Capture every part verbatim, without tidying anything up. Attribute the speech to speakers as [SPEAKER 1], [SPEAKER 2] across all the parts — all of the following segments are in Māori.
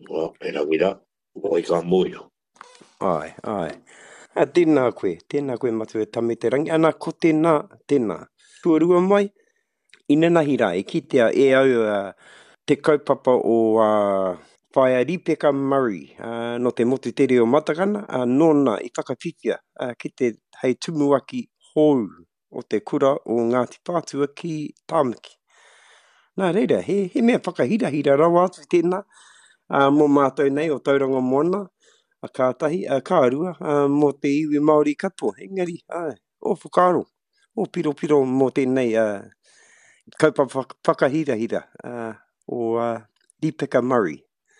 [SPEAKER 1] O, e ra wira, o i ka moio.
[SPEAKER 2] Ai, ai. A tēnā koe, tēnā koe matu e tame te rangi. Ana ko tēnā, tēnā. Tuarua mai, ina nahi rā, e kitea e au uh, te kaupapa o uh, Whaia Ripeka Murray, uh, no te motu tere o Matakana, uh, nōna i whakawhiwhia uh, ki te hei tumuaki hou o te kura o Ngāti Pātua ki Tāmaki. Nā reira, he, he mea whakahira-hira rawa atu tēnā, uh, mō mātou nei o Tauranga Moana, a kātahi, a kārua, uh, mō te iwi Māori katoa, engari, ai, o whakaro, o piro piro mō tēnei uh, kaupapa whakahira-hira uh, o uh, Ripeka Murray.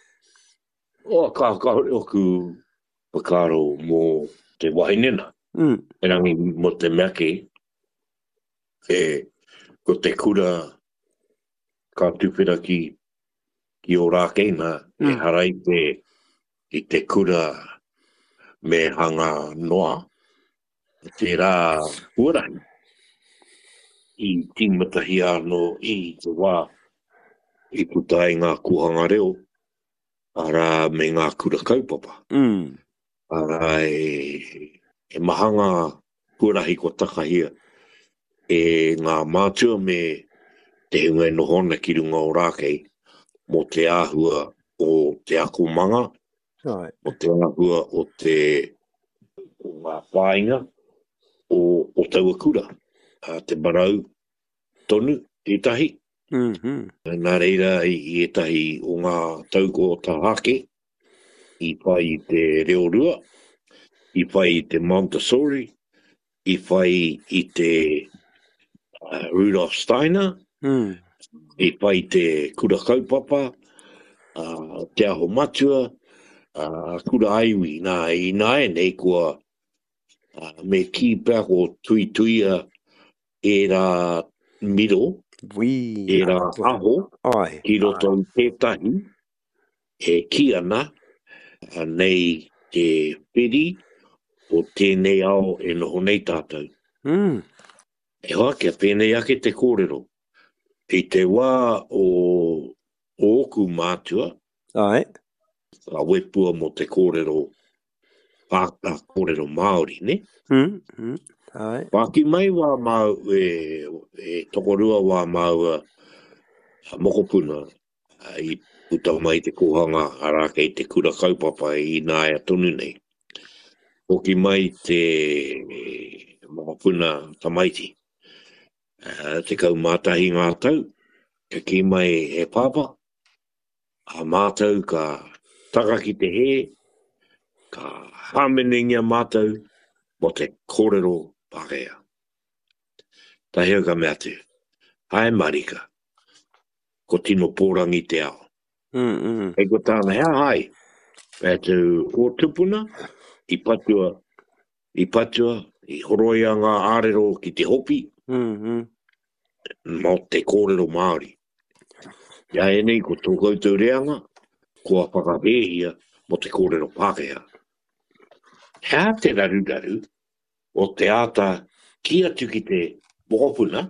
[SPEAKER 1] O, ka ka o ku pakaro mō te wahinena.
[SPEAKER 2] Mm.
[SPEAKER 1] E rangi mo te maki, e ko te kura ka tupira ki, ki o rākeina, mm. e harai te i te kura me hanga noa, te rā huarahi, i tīmatahi anō i te wā, i putai ngā kuhanga reo, ara me ngā kura kaupapa.
[SPEAKER 2] Mm.
[SPEAKER 1] Ara e, e mahanga huarahi ko takahia, e ngā mātua me te hunga nohona ki runga o rākei, mo te āhua o te akumanga,
[SPEAKER 2] Right.
[SPEAKER 1] mo te āhua o te o ngā whāinga, o, o taua kura, a te barau tonu, e tahi.
[SPEAKER 2] Mm-hmm.
[SPEAKER 1] Nā reira i, i e tahi o ngā tauko o Tahake, i whai i te reo rua, i whai i te Montessori, i whai i te uh, Rudolf Steiner,
[SPEAKER 2] Mm.
[SPEAKER 1] i whai i te kura kaupapa, uh, te aho matua, uh, kura aiwi, nā i nāe nei kua uh, me ki pēr o tui tuia e rā miro,
[SPEAKER 2] Wee.
[SPEAKER 1] e rā aho,
[SPEAKER 2] Ai.
[SPEAKER 1] ki roto i tētahi, e ki ana, uh, nei te whiri, o tēnei ao e noho nei tātou.
[SPEAKER 2] Mm.
[SPEAKER 1] E hoa kia pēnei ake te kōrero. I te wā o, o oku mātua,
[SPEAKER 2] Ai.
[SPEAKER 1] a wepua mo te kōrero, pāka kōrero Māori, ne?
[SPEAKER 2] Mm. Mm. Ai.
[SPEAKER 1] Pāki mai wā mau, e, e tokorua wā mau a mokopuna, a, i puta mai te kohanga arake i te kura kaupapa i nāia tonu nei. Hoki mai te e, mokopuna tamaiti. Uh, te kau mātahi ngā tau, ka ki mai he pāpa, a mātau ka taka ki te he, ka hameningia mātau, mo te kōrero pākea. Tā heo ka mea tu, hae marika, ko tino pōrangi te ao.
[SPEAKER 2] Mm. Mm.
[SPEAKER 1] E ko tāna hea hai, pē tu o tupuna, i patua, i patua, i horoia ngā ārero ki te hopi,
[SPEAKER 2] Mm.
[SPEAKER 1] mo te kōrero Māori. Ia e nei, ko tō koutou reanga, kua whakawehia mo te kōrero Pākehā. Hea te raru-raru o te ata ki atu ki te mokopuna,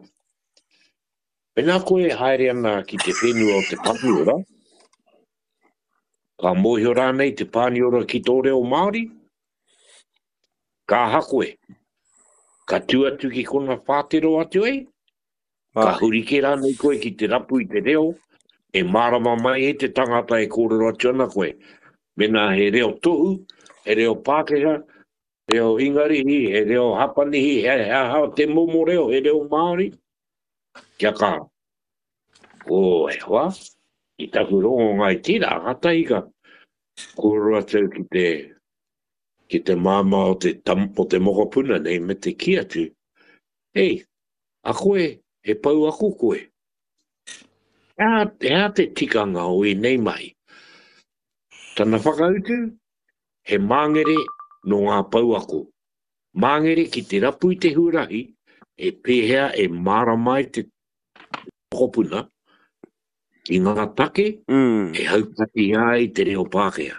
[SPEAKER 1] pena koe haere ana ki te whenua o te pāniora, ka mōhio rānei te pāniora ki tō reo Māori, ka hakoe, ka tuatu ki kona whātero atu ei, ka hurike rānei koe ki te rapu i te reo, e marama mai e te tangata e kōrero atu ana koe. Mena he reo tohu, he reo Pākehā, reo Ingarihi, he reo Hapanihi, he hao te momo reo, he reo Māori. Kia kā. O e hoa, i taku rongo ngai tira, hatai ka kōrero atu ki te, ki te māma o te tampo te mokopuna nei me te ki atu. Hei, a koe, he pau aku koe. Ea, ea te tikanga o i nei mai. Tana whakautu, he māngere no ngā pau ako. Māngere ki te rapu i te huarahi, e pēhea e mara mai te kopuna, i ngā take,
[SPEAKER 2] Mm.
[SPEAKER 1] e haupati ai te reo Pākehā.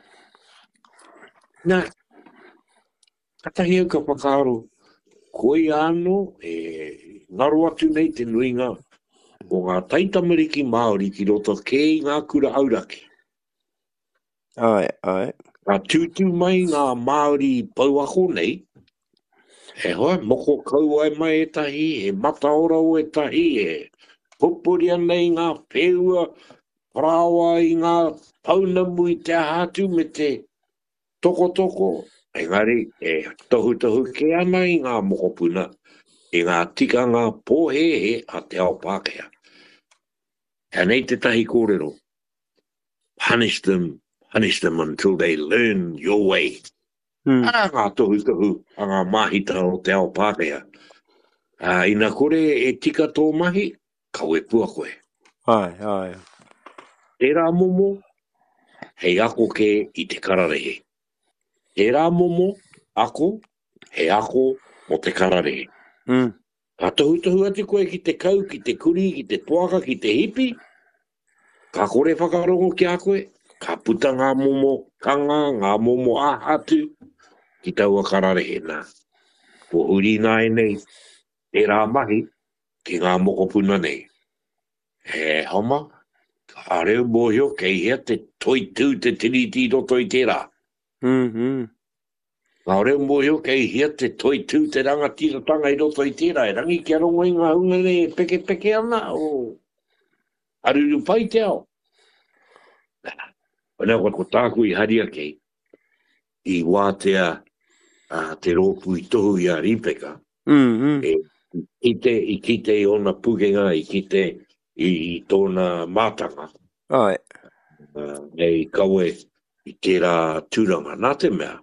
[SPEAKER 1] Nā, katahi au ka whakaaro, koi anō, e ngaro atu nei te nuinga, o ngā taitamariki Māori ki roto kei ngā kura auraki.
[SPEAKER 2] Ai, ai.
[SPEAKER 1] Ka tūtū mai ngā Māori pauako nei, he hoa, moko kau ai mai e tahi, he mataorau e tahi, he pupuria nei ngā wheua, parawa i ngā paunamu i te hatu me te toko toko. Engari, e tohu tohu ke ana i ngā mokopuna, i ngā tikanga pōhehe a te ao Pākehā. Hea nei te tahi kōrero. Punish them, punish them until they learn your way.
[SPEAKER 2] Hmm.
[SPEAKER 1] A ngā tohu tohu, a ngā mahita o te ao Pākehā. Uh, ina kore e tika tō mahi, kau e pua koe.
[SPEAKER 2] Ai, ai.
[SPEAKER 1] Te rā momo, hei ako ke i te kararehe. Te rā momo, ako, he ako mo te kararehe.
[SPEAKER 2] Hmm.
[SPEAKER 1] Ka tohu tohu atu koe ki te kau, ki te kuri, ki te poaka, ki te hipi. Ka kore whakarongo ki a koe. Ka puta ngā momo kanga, ngā momo ahatu, ki taua kararehe nā. Ko uri nai nei, te rā mahi, ki ngā mokopuna nei. He homa, ka reo mōhio kei hea te toi tū te tiriti roto i te rā.
[SPEAKER 2] Hmm, hmm.
[SPEAKER 1] Ka reo mōhio kei hea te toi tū te ranga tiratanga i roto i te rā. E rangi kia rongo i ngā hunga nei peke peke ana o aruru pai te ao. Ona ko tāku i haria kei, i wātea uh, te rōpu i tohu i a Ripeka.
[SPEAKER 2] Hmm, hmm.
[SPEAKER 1] E, i te, i kite i ona pukenga, i kite i, i tōna mātanga.
[SPEAKER 2] Ai.
[SPEAKER 1] Uh, nei kaue i te rā tūranga. Nā te mea,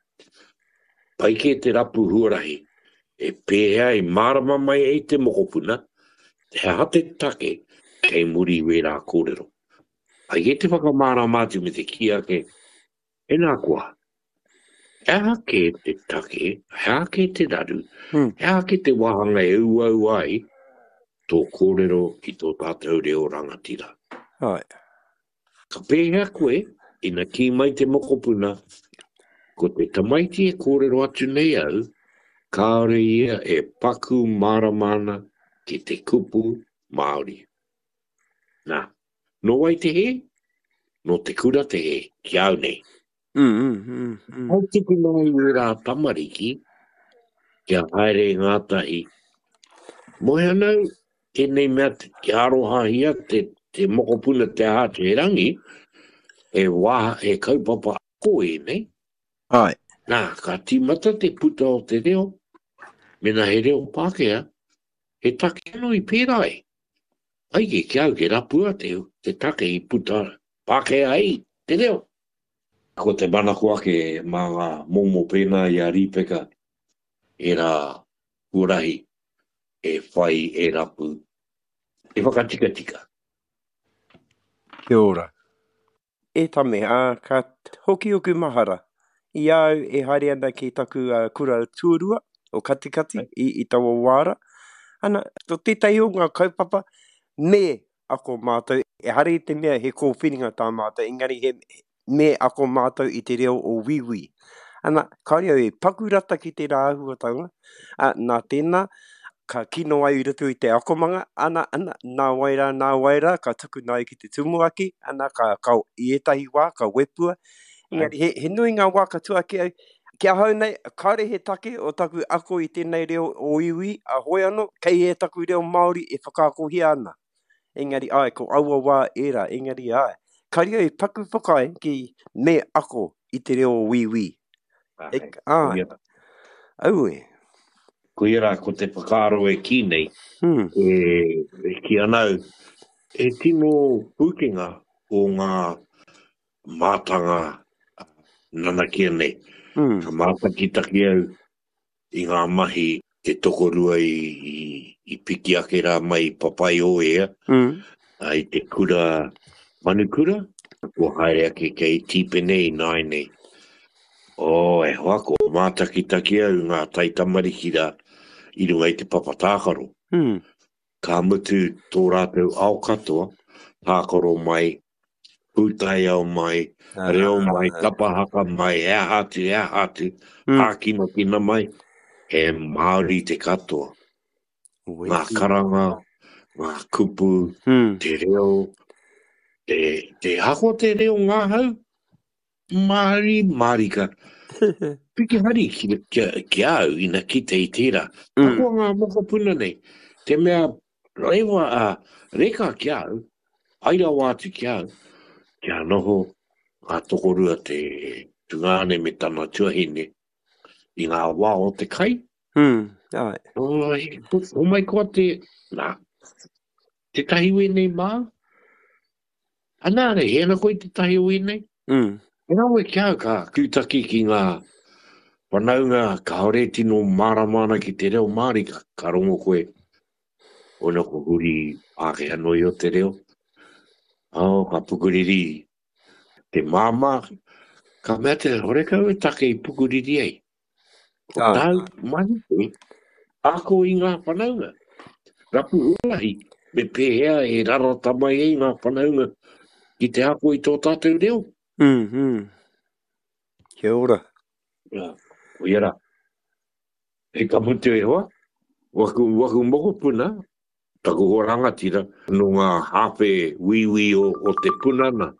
[SPEAKER 1] pai ke te rapu huarahi, e pēhea i marama mai e te mokopuna, te hate take kei muri we rā kōrero. Pai ke te whakamara mātu me te kia ke, e nā kua, hea ke te take, hea ke te raru,
[SPEAKER 2] Hmm.
[SPEAKER 1] hea ke te wahanga e uau ai, tō kōrero ki tō tātou reo rangatira.
[SPEAKER 2] Ai.
[SPEAKER 1] Ka pēhea koe, ina ki mai te mokopuna, ko te tamaiti e kōrero atu nei au, kāore ia e paku maramana ki te kupu Māori. Nā, no wai te he, no te kura te he, ki au nei.
[SPEAKER 2] Hmm, hmm, hmm, hmm.
[SPEAKER 1] Hau tiku nai i rā tamariki, kia haere ngātahi. Moe anau, tēnei mea te ki aroha hia, te, te mokopuna te hātu e rangi, e wā, e kaupapa ako e nei.
[SPEAKER 2] Ai.
[SPEAKER 1] Nā, ka timata te puta o te reo, mena he reo Pākehā, he take anu i pērai. Ai ke kia au ke rapua te, te take i puta Pākehā ai, te reo. Ko te manako ake mā ngā momo pēnā i a Ripeka, e rā urahi, e whai, e rapu, e whakatika tika.
[SPEAKER 2] Kia ora. E tame, a ka hoki oku mahara. I au e haere ana ki taku uh, kura tuarua o katikati i, i taua wāra. Ana, to tētai o ngā kaupapa, me ako mātou, e hare i te mea he kōwhiringa tā mātou, engari he me ako mātou i te reo o wiwi. Ana, kaori au e pakurata ki te rāhuatanga, a, nā tēnā, ka kino ai urato i te akomanga, ana, ana, nā waira, nā waira, ka tuku nai ki te tumuaki, ana, ka kau i etahi wā, ka wepua. Engari, he, he nui ngā wā katua ki au, kia hau nei, kaore he take o taku ako i tēnei reo o iwi, a hoi anō, kei he taku reo Māori e whakakohia ana. Engari, ai, ko aua wā era, engari, ai. Kaori au, paku whakai ki me ako i te reo o iwi. E, ai, au e.
[SPEAKER 1] Ko ira ko te whakaaro e ki nei,
[SPEAKER 2] Hmm.
[SPEAKER 1] e, e ki anau, e tino pukenga o ngā mātanga nana kia nei.
[SPEAKER 2] Hmm.
[SPEAKER 1] Ka mātakitaki au i ngā mahi te tokorua i, i, i piki ake rā mai papai o ea,
[SPEAKER 2] Hmm.
[SPEAKER 1] ai te kura manukura, ko haere ake kei tīpene i nai nei. O, e hoa ko mātakitaki au ngā taitamariki rā, i runga i te papatākaro.
[SPEAKER 2] Hmm.
[SPEAKER 1] Ka mutu tō rātou ao katoa, tākaro mai, pūtai au mai, reo mai, tapahaka mai, ea hatu, ea hatu,
[SPEAKER 2] Hmm.
[SPEAKER 1] hākina kina mai, e Māori te katoa. Ngā karanga, ngā kupu,
[SPEAKER 2] Hmm.
[SPEAKER 1] te reo, te, te hako te reo ngā hau, Mari, marika. Piki hari ki, ki, ki au ina ki te itira.
[SPEAKER 2] Mm.
[SPEAKER 1] Ako ngā moko puna nei. Te mea rewa a reka ki au. Aira wātu ki au. Kia noho ngā tokorua te tungane me tana tuahine i ngā wā o te kai.
[SPEAKER 2] Mm. Ai.
[SPEAKER 1] Oi, o mai koa te, nā, te tahi wene mā. Anā re, hena koe te tahi wene.
[SPEAKER 2] Mm.
[SPEAKER 1] E nā ue kia ka kūtaki ki ngā whanaunga ka hore tino māramana ki te reo Māori ka, ka rongo koe. O na ko huri Pākehā noi o te reo. Au, ka pukuriri. Te māma, ka mea te hore kau e take i pukuriri ei. O
[SPEAKER 2] Ai.
[SPEAKER 1] tau mani koe, ako i ngā whanaunga. Rapu ulahi, me pēhea e raro tamai e ngā whanaunga ki te ako i tō tātou reo.
[SPEAKER 2] Mm. Mm. Kia ora.
[SPEAKER 1] Yeah. O iara, e ka mutu e hoa, waku, waku moko puna, taku horanga tira, no ngā hape wiwi o, o te punana.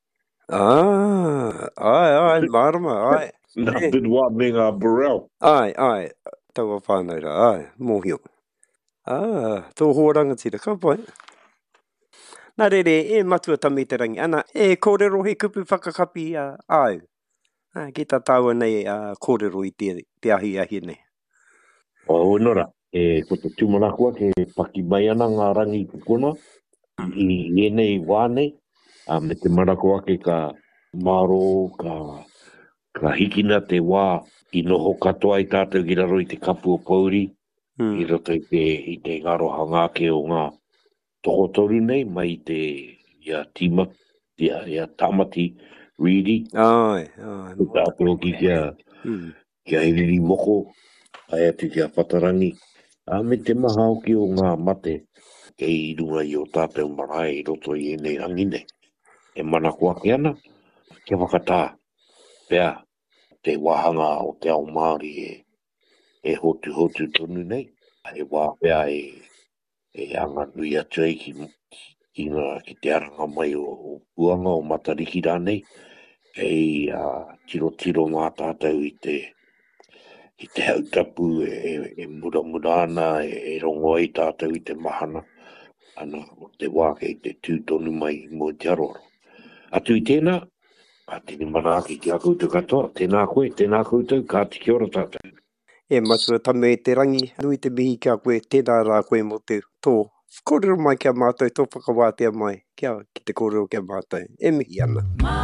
[SPEAKER 2] Ah, ai, ai, marama, ai.
[SPEAKER 1] Nā
[SPEAKER 2] Eh.
[SPEAKER 1] bidwa me ngā burrell.
[SPEAKER 2] Ai, ai, taua whānau ra, ai, mōhio. Ah, tō horanga tira, ka pai. Nā rere, e matua tami te rangi, ana, e kōrero he kupu whakakapi uh, au. Ah, ki tā tāua nei uh, kōrero i te, te ahi ahi nei.
[SPEAKER 1] O nora, e ko te tūmanakua ke paki mai ana ngā rangi kukuna, i ienei wānei, a me te manakua ke ka maro, ka, ka hikina te wā, i noho katoa i tātou ki raro i te kapu o pauri,
[SPEAKER 2] Mm.
[SPEAKER 1] i roto i te, i te ngaro hangake o ngā tokotoru nei, mai te ia tima, ia, ia tamati riri,
[SPEAKER 2] Ai, ai.
[SPEAKER 1] i tātou ki kia,
[SPEAKER 2] Mm.
[SPEAKER 1] kia hiriri moko, ai atu kia whatarangi. A me te maha o ki o ngā mate, e i runga i o tātou marae i roto i enei rangi nei. E mana kua ki ana, kia whakatā, pēr, te wahanga o te ao Māori e, e hotu hotu tonu nei. E wā pēr e, e anga nui atu ei ki, ki, ngā, ki te aranga mai o, o puanga o Matariki rānei. Kei uh, tiro tiro ngā tātou i te, i te hautapu e, e, e mura mura ana, e, e rongo i tātou i te mahana. Ana o te wāke i te tūtonu mai mo te aroro. Atu i tēnā, ka tini mana aki ki a koutou katoa. Tēnā koe, tēnā koutou, ka te kia ora tātou.
[SPEAKER 2] E matua tame te rangi, nui te mihi kia koe, tēnā rā koe mo te tō. Kōrero mai kia mātou, tō whakawātea mai, kia ki te kōrero kia mātou. E mihi ana.